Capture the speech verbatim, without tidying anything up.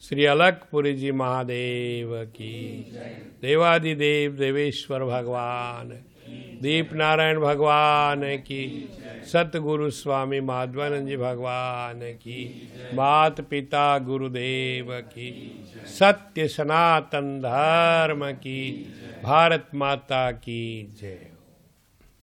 श्री अलकपुरी जी महादेव की, देवादिदेव देवेश्वर भगवान, दीप नारायण भगवान की, सतगुरु स्वामी माधवानंद जी भगवान की, मात पिता गुरुदेव की, सत्य सनातन धर्म की, भारत माता की जय।